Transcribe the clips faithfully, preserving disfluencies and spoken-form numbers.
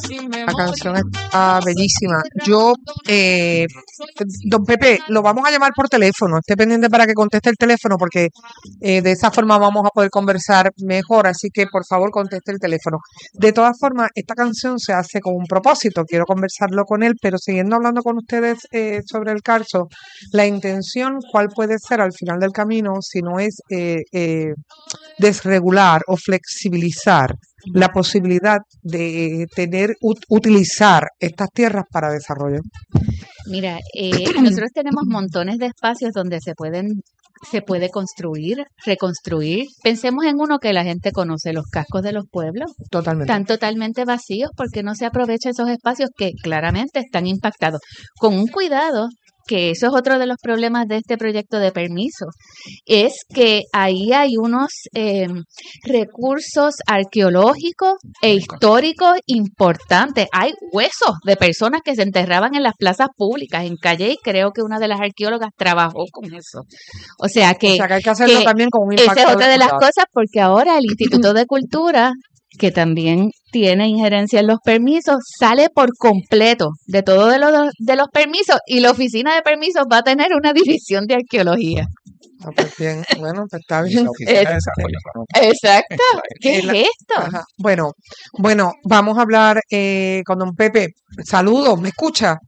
La canción está bellísima. Yo, eh, don Pepe, lo vamos a llamar por teléfono. Esté pendiente para que conteste el teléfono porque eh, de esa forma vamos a poder conversar mejor. Así que, por favor, conteste el teléfono. De todas formas, esta canción se hace con un propósito. Quiero conversarlo con él, pero siguiendo hablando con ustedes eh, sobre el Carso, la intención, ¿cuál puede ser al final del camino si no es eh, eh, desregular o flexibilizar la posibilidad de tener, ut- utilizar estas tierras para desarrollo? Mira, eh, nosotros tenemos montones de espacios donde se pueden, se puede construir, reconstruir. Pensemos en uno que la gente conoce, los cascos de los pueblos. Totalmente. Están totalmente vacíos porque no se aprovecha esos espacios que claramente están impactados. Con un cuidado, que eso es otro de los problemas de este proyecto de permiso, es que ahí hay unos eh, recursos arqueológicos e históricos importantes. Hay huesos de personas que se enterraban en las plazas públicas, en Calle, y creo que una de las arqueólogas trabajó con eso. O sea que, O sea que hay que hacerlo que también con un impacto. esa es otra de las cuidado. cosas, porque ahora el Instituto de Cultura, que también tiene injerencia en los permisos, sale por completo de todo de los, de los permisos, y la oficina de permisos va a tener una división de arqueología. Ah, pues bien, bueno, pues está Y bien. la oficina Eh, de desarrollo económico. Exacto. ¿Qué Eh, la- es esto? Ajá. Bueno, bueno, vamos a hablar eh, con don Pepe. Saludos, ¿me escucha?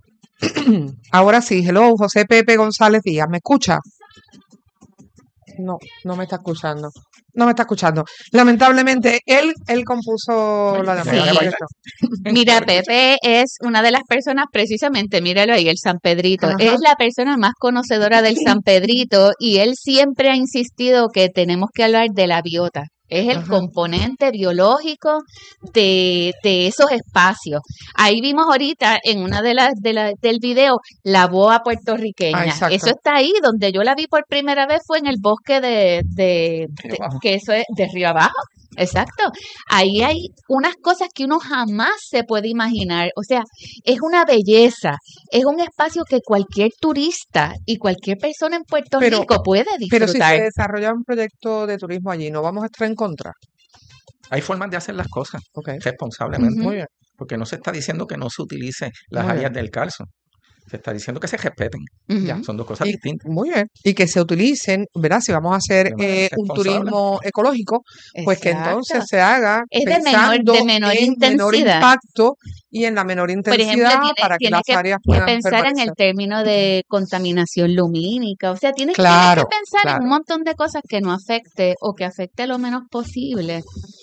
Ahora sí, hello, José Pepe González Díaz, ¿me escucha? No, no me está escuchando. No me está escuchando. Lamentablemente, él, él compuso la Sí. llamada. Sí. ¿Correcto? Mira, Pepe es una de las personas, precisamente, míralo ahí, el San Pedrito. Ajá. Es la persona más conocedora del San Pedrito, y él siempre ha insistido que tenemos que hablar de la biota. Es el Ajá. componente biológico de, de esos espacios. Ahí vimos ahorita en una de las de la, del video la boa Ah, puertorriqueña. exacto. Eso está ahí. Donde yo la vi por primera vez fue en el bosque de, de, Río de- Abajo. que eso es de Río Abajo. Exacto. Ahí hay unas cosas que uno jamás se puede imaginar. O sea, es una belleza. Es un espacio que cualquier turista y cualquier persona en Puerto Pero- Rico puede Pero si disfrutar. se desarrolla un proyecto de turismo allí, ¿no vamos a estar en contra? Hay formas de hacer las cosas Ok, responsablemente, Ujú. muy bien, porque no se está diciendo que no se utilicen las Muy áreas bien. del Carso. Se está diciendo que se respeten. Ujú. ya. Son dos cosas Y, distintas. muy bien. Y que se utilicen, ¿verdad? Si vamos a hacer De manera eh, un responsable. turismo ecológico, pues que entonces Exacto. se haga Es de menor, pensando de menor en menor intensidad. impacto y en la menor Por intensidad ejemplo, tiene, para que tiene las que, áreas que puedan pensar en permanecer. el término de contaminación lumínica. O sea, tienes, tienes Claro, que pensar en claro. un montón de cosas que no afecte o que afecte lo menos posible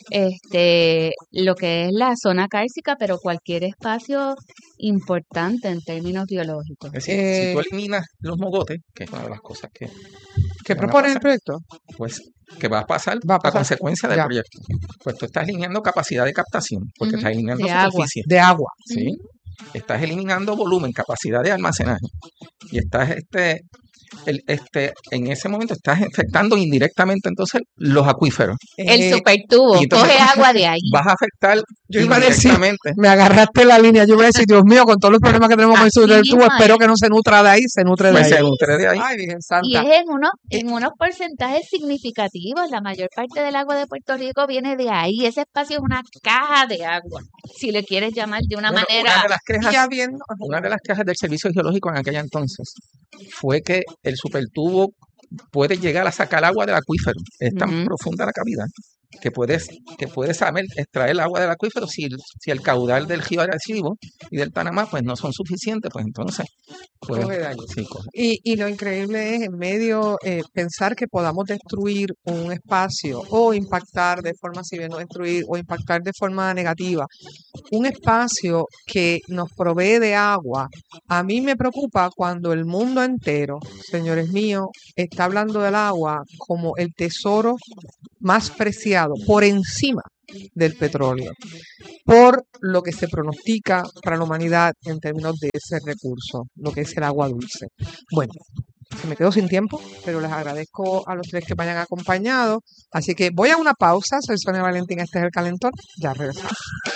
este lo que es la zona cárcica, pero cualquier espacio importante en términos biológicos. Es decir, si tú Eh, eliminas los mogotes, que es una de las cosas que, ¿Qué que van a propone el pasar, proyecto? pues que va a pasar Va a a pasar consecuencia del ya, proyecto. Pues tú estás eliminando capacidad de captación, porque Ujú. estás eliminando De agua. superficie, de agua. ¿sí? Ujú. Estás eliminando volumen, capacidad de almacenaje. Y estás este, el, este, en ese momento estás afectando indirectamente entonces los acuíferos. El Eh, supertubo Y entonces coge agua de ahí. vas a afectar yo iba a decir, indirectamente. me agarraste la línea, yo iba a decir, Dios mío, con todos los problemas que tenemos con el Así sur del tubo, mismo espero es. que no se nutra de ahí, se nutre de Pues ahí. se nutre de ahí. Ay, Virgen Y Santa. es en unos, Eh, en unos porcentajes significativos. La mayor parte del agua de Puerto Rico viene de ahí. Ese espacio es una caja de agua, si le quieres llamar de una Bueno, una manera. de las y quejas, habiendo, una de las quejas del Servicio Geológico en aquella entonces fue que el supertubo puede llegar a sacar agua del acuífero. Es tan Ujú. profunda la cavidad que puedes, que puedes saber extraer el agua del acuífero si, el- si el caudal del río Arecibo y del Panamá pues no son suficientes, pues entonces puedes, coge de allí. sí, coge. Y, y lo increíble es en medio eh, pensar que podamos destruir un espacio o impactar de forma, si bien no destruir, o impactar de forma negativa, un espacio que nos provee de agua. A mí me preocupa cuando el mundo entero, señores míos, está hablando del agua como el tesoro más preciado por encima del petróleo, por lo que se pronostica para la humanidad en términos de ese recurso, lo que es el agua dulce. Bueno, se me quedo sin tiempo, pero les agradezco a los tres que me hayan acompañado. Así que voy a una pausa. Soy Sonia Valentín, este es El Calentón. Ya regresamos.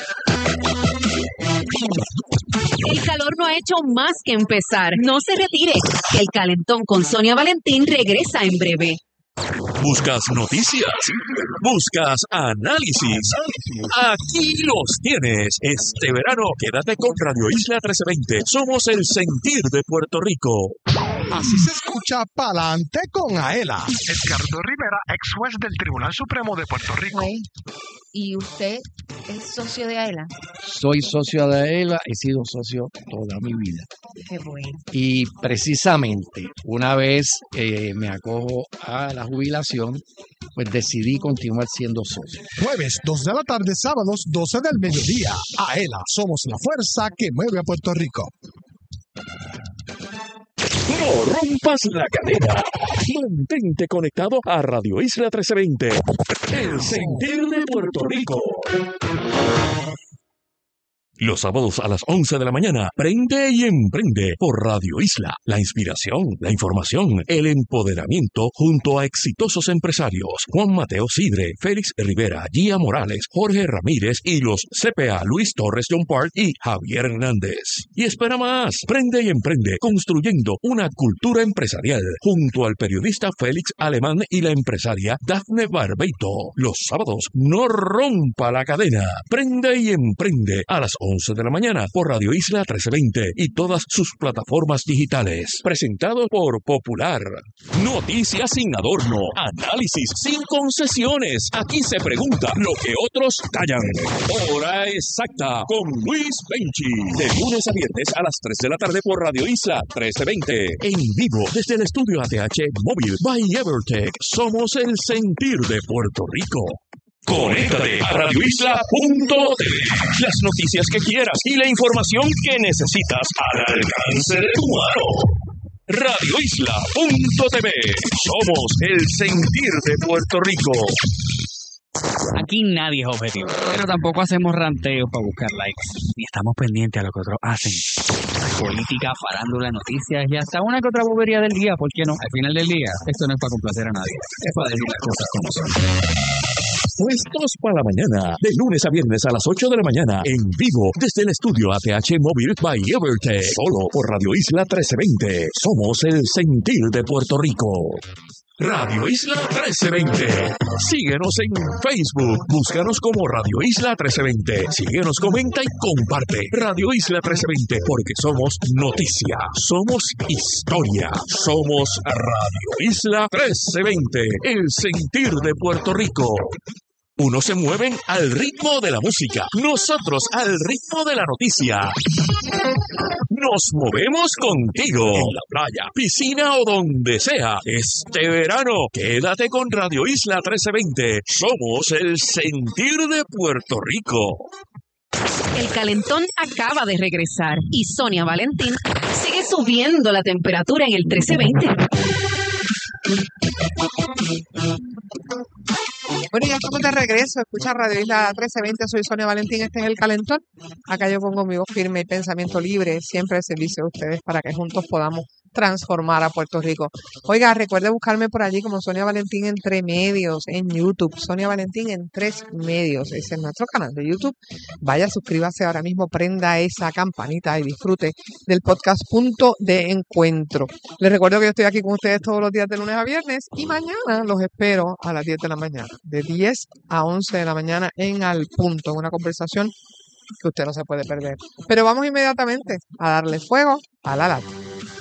El calor no ha hecho más que empezar. No se retire. El Calentón con Sonia Valentín regresa en breve. ¿Buscas noticias? ¿Buscas análisis? Aquí los tienes. Este verano quédate con Radio Isla trece veinte. Somos el sentir de Puerto Rico. Así se escucha Pa'lante con Aela. Edgardo Rivera, ex juez del Tribunal Supremo de Puerto Rico. Güey, ¿y usted es socio de AELA? Soy socio de AELA, he sido socio toda mi vida. Qué bueno. Y precisamente una vez eh, me acojo a la jubilación, pues decidí continuar siendo socio. Jueves, dos de la tarde, sábados, doce del mediodía. Aela, somos la fuerza que mueve a Puerto Rico. No rompas la cadena. Mantente conectado a Radio Isla trece veinte. El sentir de Puerto Rico. Los sábados a las once de la mañana, prende y emprende por Radio Isla. La inspiración, la información, el empoderamiento junto a exitosos empresarios. Juan Mateo Sidre, Félix Rivera, Gia Morales, Jorge Ramírez y los C P A Luis Torres John Park y Javier Hernández. Y espera más, prende y emprende construyendo una cultura empresarial junto al periodista Félix Alemán y la empresaria Dafne Barbeito. Los sábados, no rompa la cadena. Prende y emprende a las once de la mañana por Radio Isla trece veinte y todas sus plataformas digitales. Presentado por Popular. Noticias sin adorno, análisis sin concesiones. Aquí se pregunta lo que otros callan. Hora exacta con Luis Benchi. De lunes a viernes a las tres de la tarde por Radio Isla trece veinte. En vivo desde el estudio A T H Móvil by Evertech. Somos el sentir de Puerto Rico. Conéctate a radio isla punto t v. Las noticias que quieras y la información que necesitas al alcance de tu mano. radio isla punto t v. Somos el sentir de Puerto Rico. Aquí nadie es objetivo, pero tampoco hacemos ranteos para buscar likes. Ni estamos pendientes a lo que otros hacen. Política, farándula, noticias y hasta una que otra bobería del día, ¿por qué no? Al final del día, esto no es para complacer a nadie, es para decir las cosas como son. Puestos para la mañana, de lunes a viernes a las ocho de la mañana, en vivo desde el estudio A T H Móvil by Evertech, solo por Radio Isla trece veinte. Somos el sentir de Puerto Rico. Radio Isla trece veinte. Síguenos en Facebook. Búscanos como Radio Isla trece veinte. Síguenos, comenta y comparte. Radio Isla trece veinte, porque somos noticia, somos historia, somos Radio Isla trece veinte, el sentir de Puerto Rico. Unos se mueven al ritmo de la música, nosotros al ritmo de la noticia. Nos movemos contigo en la playa, piscina o donde sea. Este verano, quédate con Radio Isla trece veinte. Somos el sentir de Puerto Rico. El calentón acaba de regresar y Sonia Valentín sigue subiendo la temperatura en el trece veinte. Bueno, ya estamos de regreso. Escucha Radio Isla trece veinte. Soy Sonia Valentín. Este es El Calentón. Acá yo pongo mi voz firme y pensamiento libre, siempre al servicio de ustedes, para que juntos podamos transformar a Puerto Rico. Oiga, recuerde buscarme por allí como Sonia Valentín Entre Medios en YouTube. Sonia Valentín en Tres Medios. Ese es nuestro canal de YouTube. Vaya, suscríbase ahora mismo, prenda esa campanita y disfrute del podcast Punto de Encuentro. Les recuerdo que yo estoy aquí con ustedes todos los días de lunes a viernes y mañana los espero a las diez de la mañana, de diez a once de la mañana en Al Punto, una conversación que usted no se puede perder. Pero vamos inmediatamente a darle fuego a la lata.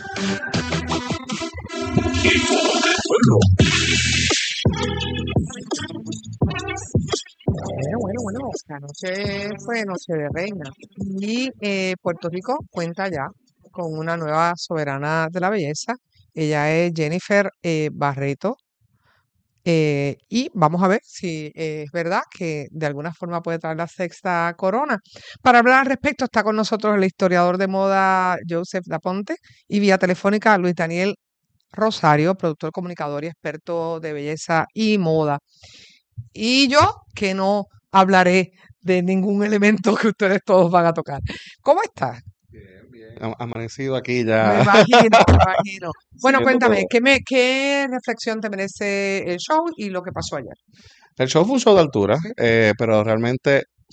Bueno, bueno, bueno, esta noche fue Noche de Reina y eh, Puerto Rico cuenta ya con una nueva soberana de la belleza. Ella es Jennifer eh, Barreto. Eh, y vamos a ver si eh, es verdad que de alguna forma puede traer la sexta corona. Para hablar al respecto está con nosotros el historiador de moda Joseph Daponte y vía telefónica Luis Daniel Rosario, productor, comunicador y experto de belleza y moda. Y yo, que no hablaré de ningún elemento que ustedes todos van a tocar. ¿Cómo estás? Bien, bien. Amanecido aquí Me ya. imagino, me imagino. Bueno, Siguiendo cuéntame, todo. ¿qué, me, ¿qué reflexión te merece el show y lo que pasó ayer? El show fue un show de altura, Sí. eh, pero realmente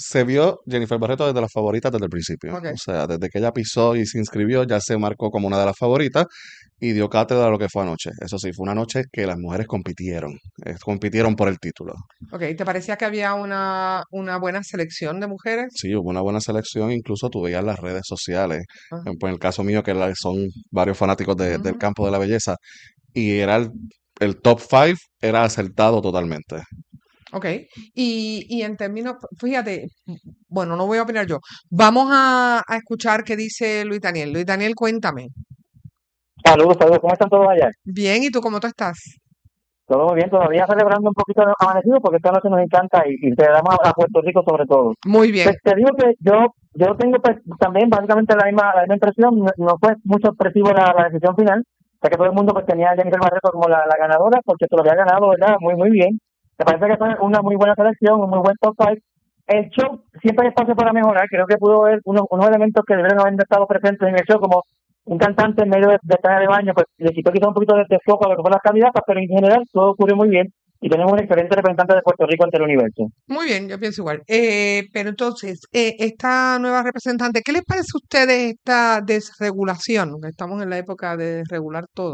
se vio Jennifer Barreto desde las favoritas desde el principio. Ok. O sea, desde que ella pisó y se inscribió, ya se marcó como una de las favoritas y dio cátedra a lo que fue anoche. Eso sí, fue una noche que las mujeres compitieron, eh, compitieron por el título. Ok, ¿te parecía que había una, una buena selección de mujeres? Sí, hubo una buena selección, incluso tú veías las redes sociales, Ajá. en, pues, en el caso mío, que la- son varios fanáticos de- del Ujú. campo de la belleza, y era el, el top five, era acertado totalmente. Ok, y, y en términos, fíjate, bueno, no voy a opinar yo. Vamos a, a escuchar qué dice Luis Daniel. Luis Daniel, cuéntame. Saludos, saludos, ¿cómo están todos allá? Bien, ¿y tú cómo tú estás? Todo muy bien, todavía celebrando un poquito de amanecido porque esta noche nos encanta y, y te damos a, a Puerto Rico sobre todo. Muy bien. Pues te digo que yo yo tengo pues, también básicamente la misma, la misma impresión, no, no fue mucho expresivo la, la decisión final, ya que todo el mundo pues tenía a Jennifer Barreto como la, la ganadora porque se lo había ganado, ¿verdad? Muy, muy bien. Me parece que fue una muy buena selección, un muy buen top five. El show siempre hay espacio para mejorar, creo que pudo haber unos, unos elementos que debieron haber estado presentes en el show, como un cantante en medio de, de traje de baño, pues le quitó quizá un poquito de, de foco a lo que fueron las candidatas, pero en general todo ocurrió muy bien y tenemos un excelente representante de Puerto Rico ante el universo. Muy bien, yo pienso igual. Eh, pero entonces, eh, esta nueva representante, ¿qué les parece a ustedes esta desregulación? Estamos en la época de regular todo.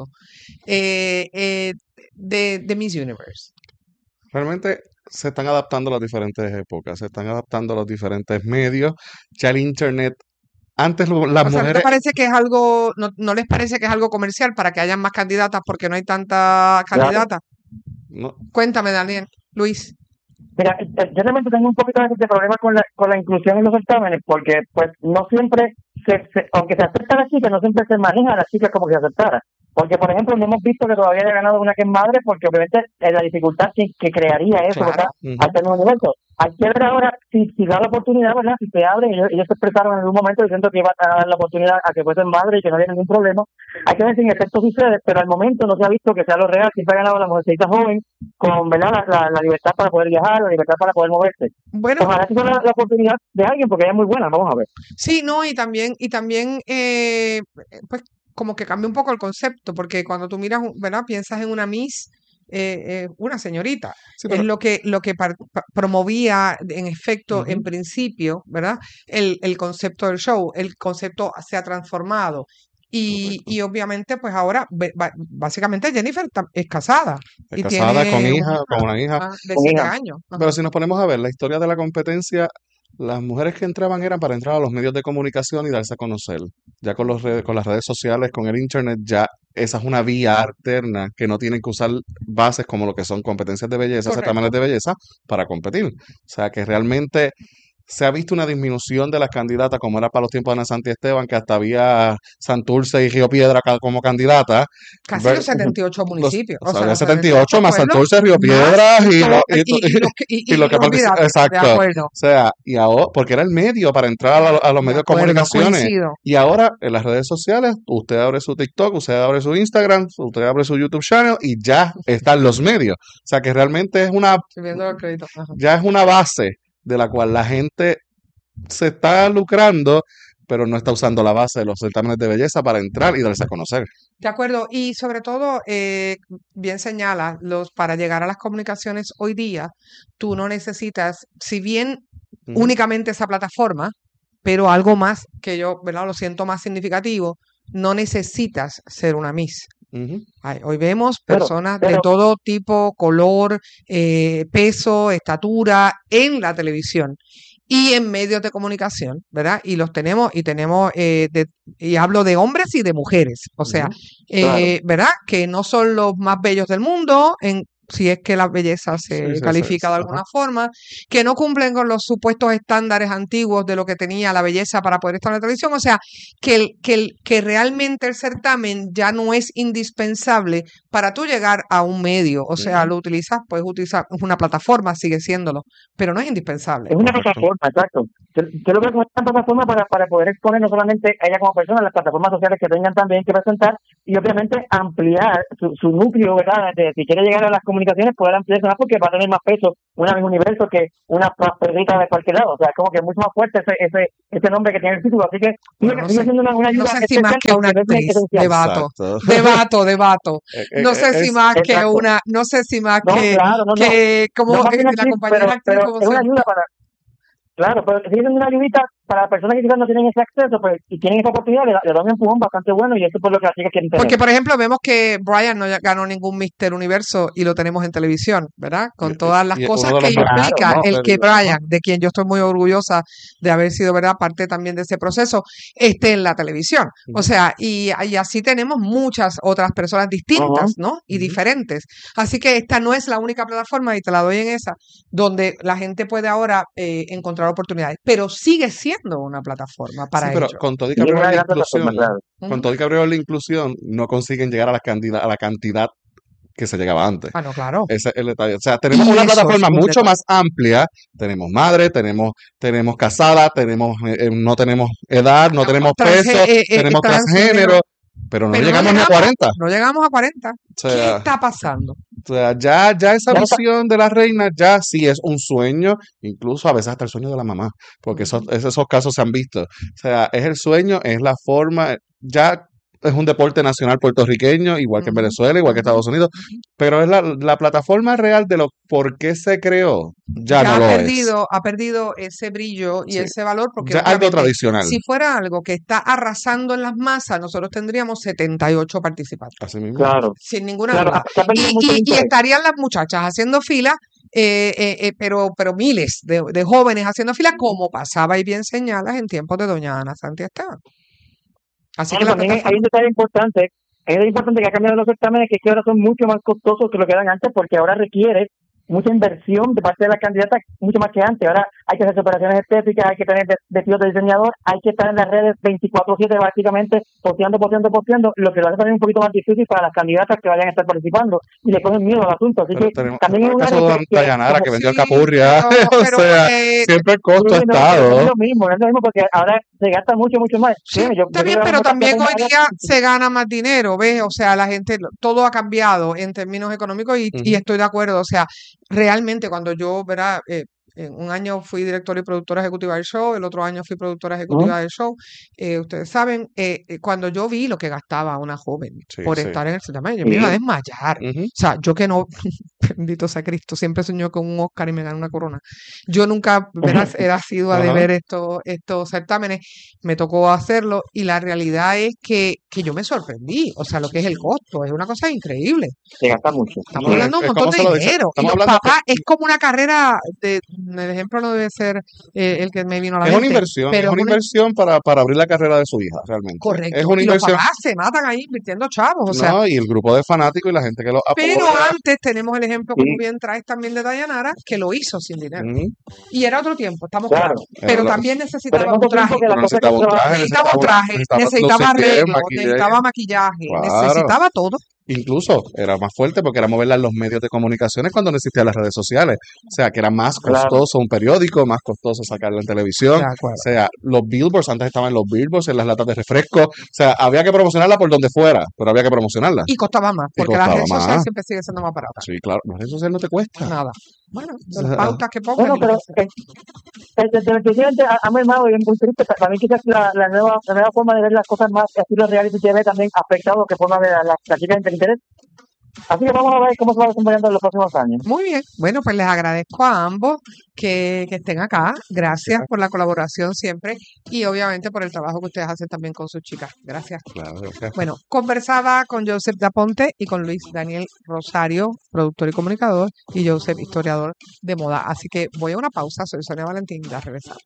Eh, eh, de, de Miss Universe. Realmente se están adaptando a las diferentes épocas, se están adaptando a los diferentes medios. Ya el internet, antes lo- las O sea, ¿no te mujeres, parece que es algo, no, no les parece que es algo comercial para que hayan más candidatas porque no hay tanta candidata? no, Cuéntame, Daniel, Luis. Mira, eh, yo realmente tengo un poquito de de problema con la con la inclusión en los certámenes, porque pues no siempre, se, se- aunque se acepta a la chica, no siempre se maneja a las chicas como si se aceptara. Porque, por ejemplo, no hemos visto que todavía haya ganado una que es madre, porque obviamente es la dificultad que, que crearía eso, Claro. ¿verdad? ujú, Al tener un universo. Hay que ver ahora si, si da la oportunidad, ¿verdad? Si se abre, ellos, ellos se expresaron en algún momento diciendo que iba a dar la oportunidad a que fuesen madre y que no había ningún problema. Hay que ver si en efecto sucede, pero al momento no se ha visto que sea lo real. Siempre ha ganado la mujercita joven con, ¿verdad? La, la, la libertad para poder viajar, la libertad para poder moverse. Bueno, Ojalá que sea la, la oportunidad de alguien, porque ella es muy buena, vamos a ver. sí, no, y también, y también, eh, pues, como que cambia un poco el concepto, porque cuando tú miras, un- ¿verdad? Piensas en una Miss, eh, eh, una señorita. sí, Es pero lo que, lo que par- pa- promovía, en efecto, en ujú, principio, ¿verdad? El, el concepto del show. El concepto se ha transformado. Y, correcto. y obviamente, pues ahora, be- ba- básicamente Jennifer tam- es casada Es y casada con tiene hija, con una una hija. ah, de Con siete hija. años. Ajá. Pero si nos ponemos a ver la historia de la competencia, las mujeres que entraban eran para entrar a los medios de comunicación y darse a conocer. Ya con los redes, con las redes sociales, con el internet, ya esa es una vía alterna que no tienen que usar bases como lo que son competencias de belleza, certámenes Correcto. de belleza para competir. O sea que realmente se ha visto una disminución de las candidatas, como era para los tiempos de Ana Santi Esteban, que hasta había Santurce y Río Piedra ca- como candidata. Casi Ver- los setenta y ocho los, municipios, o o sea, sea, había los setenta y setenta y ocho ocho más pueblos, Santurce, Río más Piedras y, todo, lo, y, y, y, los que- y, y y lo que participa. olvídate, de Exacto. acuerdo, O sea, y ahora, porque era el medio para entrar a, lo- a los de medios de acuerdo, comunicaciones. coincido. Y ahora en las redes sociales, usted abre su TikTok, usted abre su Instagram, usted abre su YouTube channel y ya están los medios. O sea que realmente es una, Estoy viendo el crédito. Ajá. ya es una base de la cual la gente se está lucrando, pero no está usando la base de los certámenes de belleza para entrar y darse a conocer. De acuerdo, y sobre todo, eh, bien señala, los, para llegar a las comunicaciones hoy día, tú no necesitas, si bien Ujú, únicamente esa plataforma, pero algo más que yo, ¿verdad? Lo siento más significativo, no necesitas ser una Miss. ujú. Ay, hoy vemos Pero, personas de pero, todo tipo, color, eh, peso, estatura en la televisión y en medios de comunicación, ¿verdad? Y los tenemos, y tenemos, eh, de- y hablo de hombres y de mujeres, o sea, Ujú. claro. eh, ¿verdad? Que no son los más bellos del mundo, en, si es que la belleza Sí, se sí, sí, califica de ajá. alguna forma, que no cumplen con los supuestos estándares antiguos de lo que tenía la belleza para poder estar en la televisión, o sea, que, el, que, el, que realmente el certamen ya no es indispensable para tú llegar a un medio, o sea, Ujú. lo utilizas, puedes utilizar una plataforma, sigue siéndolo, pero no es indispensable. Es una Correcto. plataforma, exacto. Yo, yo lo veo como una plataforma para, para poder exponer no solamente a ella como persona, las plataformas sociales que tengan también que presentar y obviamente ampliar su, su núcleo, ¿verdad? De, si quiere llegar a las comunicaciones, poder ampliarse más porque va a tener más peso una Miss Universo que una perrita de cualquier lado. O sea, es como que es mucho más fuerte ese ese ese nombre que tiene el título. Así que sigue, Bueno, no sigue sé, siendo una, una no ayuda sé si más especial, que una aunque no es actriz, esencial. debato, Exacto. debato, debato. Eh, eh, No eh, sé si es, más que Exacto. una, no sé si más No, que, claro, no, no. que No como más que eh, una la actriz, compañera pero, actriz, pero como es una se, ayuda para, Claro, pero sigue siendo una ayudita para las personas que quizás no tienen ese acceso, pues, y tienen esa oportunidad, le, le da un empujón bastante bueno, y eso es por lo que las chicas quieren tener. Porque, por ejemplo, vemos que Brian no ganó ningún Mister Universo y lo tenemos en televisión, ¿verdad? Con todas las y cosas uno de que los implica claro, no, el pero- que Brian, de quien yo estoy muy orgullosa de haber sido, ¿verdad?, parte también de ese proceso, esté en la televisión. O sea, y, y así tenemos muchas otras personas distintas, ¿no? Y diferentes. Así que esta no es la única plataforma, y te la doy en esa, donde la gente puede ahora eh, encontrar oportunidades, pero sigue siendo una plataforma para Sí, pero ellos. con todo y que Y es abrieron una la gran plataforma, inclusión, claro. con todo y que abrieron la inclusión, no consiguen llegar a la cantidad, a la cantidad que se llegaba antes. Ah, no, claro. Ese es el detalle. O sea, tenemos Y una eso es plataforma un mucho detalle. más amplia. Tenemos madre, tenemos, tenemos casada, tenemos, eh, eh, no tenemos edad, no tenemos Trans- peso, eh, eh, tenemos transgénero. transgénero, pero no Pero no llegamos ni a llegamos, cuarenta. no llegamos a cuarenta. O sea, ¿Qué está pasando? O sea, ya, ya esa Ya no está- visión de la reina ya sí es un sueño, incluso a veces hasta el sueño de la mamá, porque esos, esos casos se han visto. O sea, es el sueño, es la forma, ya es un deporte nacional puertorriqueño, igual que en Ujú, Venezuela, igual que ujú, Estados Unidos, ujú. pero es la, la plataforma real de lo por qué se creó, ya, Ya no ha lo es. perdido, ha perdido ese brillo y Sí. ese valor, porque Ya algo obviamente tradicional. si fuera algo que está arrasando en las masas, nosotros tendríamos setenta y ocho participantes, Así mismo. Claro, sin ninguna claro, duda. se ha perdido Y, mucho el y- y interés. estarían las muchachas haciendo fila, eh, eh, eh, pero, pero miles de, de jóvenes haciendo fila, como pasaba y bien señalas en tiempos de doña Ana Santi Esteban. Así que Bueno, la también hay, hay plataforma, un detalle importante, hay un detalle importante que ha cambiado los certámenes, que es que ahora son mucho más costosos que lo que eran antes, porque ahora requiere mucha inversión de parte de las candidatas, mucho más que antes. Ahora hay que hacer operaciones estéticas, hay que tener ve- vestidos de diseñador, hay que estar en las redes veinticuatro siete básicamente, posteando, posteando, posteando, lo que lo hace también un poquito más difícil para las candidatas que vayan a estar participando, y le cogen miedo al asunto. Así Pero que tenemos, también es tenemos un el caso área de que, que Dayanara, que vendió sí, alcapurria. pero, O pero sea, eh, siempre el sí, costo ha no, pero no es estado. lo mismo, no es lo mismo, porque ahora se gasta mucho, mucho más. sí, Créeme, yo, está yo bien, creo que pero la también reina hoy ahora, día se gana más dinero, ¿ves? O sea, la gente, todo ha cambiado en términos económicos, y, y Ujú. estoy de acuerdo. O sea, realmente cuando yo, ¿verdad? Eh, en un año fui directora y productora ejecutiva del show, el otro año fui productora Ujú. ejecutiva del show. Eh, ustedes saben, eh, eh, cuando yo vi lo que gastaba una joven Sí, por sí. estar en el certamen, yo me iba a Sí. desmayar. Ujú. O sea, yo que no, bendito sea Cristo, siempre soñó con un Oscar y me gané una corona. Yo nunca, ¿verdad?, era asidua de Ajá. ver estos, estos certámenes, me tocó hacerlo, y la realidad es que, que yo me sorprendí. O sea, lo que es el costo, es una cosa increíble. Se gasta mucho. Estamos No, es, hablando de un es montón como de se lo dice. dinero. Y Estamos los hablando que, papás, es como una carrera, de, el ejemplo no debe ser eh, el que me vino a la que es una mente, inversión, es pero es una una inversión para, para abrir la carrera de su hija, realmente. Es correcto. una Y los inversión, papás se matan ahí invirtiendo chavos. O sea, ¿no? Y el grupo de fanáticos y la gente que los pero apoya. antes tenemos el ejemplo, como Sí, bien traes también, de Dayanara, que lo hizo sin dinero. Ujú. Y era otro tiempo, estamos claro. claros. Era Pero la- también Pero necesitaba en un otro tiempo traje. que las pero cosas que necesitaba un se traje, Necesitaba un necesitaba, traje, necesitaba necesitaba lucir bien, arreglo, maquillaje. necesitaba maquillaje, Claro. necesitaba todo. Incluso era más fuerte porque era moverla en los medios de comunicaciones cuando no existían las redes sociales. O sea, que era más Claro. costoso un periódico, más costoso sacarla en televisión. De O acuerdo. sea, los billboards, antes estaban los billboards en las latas de refresco. O sea, había que promocionarla por donde fuera, pero había que promocionarla. Y costaba más, Y porque las costaba redes sociales más. siempre siguen siendo más baratas. Sí, claro, las redes sociales no te cuesta. Nada. Bueno, O de las sea, pautas que pongan Bueno, y lo pero que sea. eh, el, el, el presidente ha, ha mermado y es muy triste. Para mí quizás la, la, nueva, la nueva forma de ver las cosas más estilo reality T V también ha afectado lo que forma de la, la, la chica de interés. Así que vamos a ver cómo se va desenvolviendo en los próximos años. Muy bien. Bueno, pues les agradezco a ambos que, que estén acá. Gracias por la colaboración siempre, y obviamente por el trabajo que ustedes hacen también con sus chicas. Gracias. Claro, gracias. Bueno, conversaba con Joseph Daponte y con Luis Daniel Rosario, productor y comunicador, y Joseph, historiador de moda. Así que voy a una pausa. Soy Sonia Valentín, ya regresamos.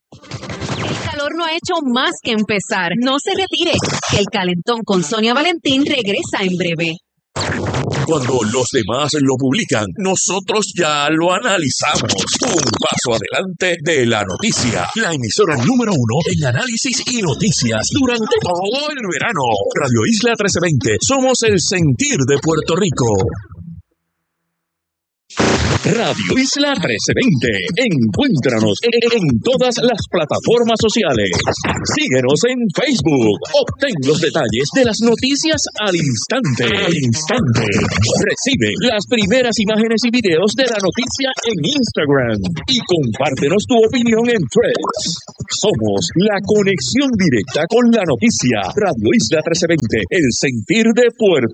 El calor no ha hecho más que empezar. No se retire, que el calentón con Sonia Valentín regresa en breve. Cuando los demás lo publican, nosotros ya lo analizamos. Un paso adelante de la noticia. La emisora número uno en análisis y noticias durante todo el verano. Radio Isla trece veinte. Somos el sentir de Puerto Rico. Radio Isla trece veinte. Encuéntranos en todas las plataformas sociales. Síguenos en Facebook. Obtén los detalles de las noticias al instante. Al instante. Recibe las primeras imágenes y videos de la noticia en Instagram. Y compártenos tu opinión en Threads. Somos la conexión directa con la noticia. Radio Isla trece veinte. El sentir de Puerto